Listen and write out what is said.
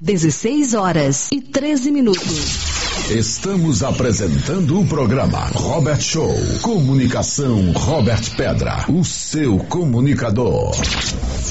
16h13. Estamos apresentando o programa Robert Show. Comunicação Robert Pedra, o seu comunicador.